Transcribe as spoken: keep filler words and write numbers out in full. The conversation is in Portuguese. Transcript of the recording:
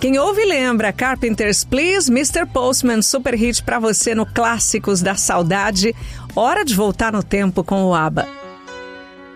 Quem ouve lembra, Carpenters Please, mister Postman, super hit pra você no Clássicos da Saudade. Hora de voltar no tempo com o ABBA.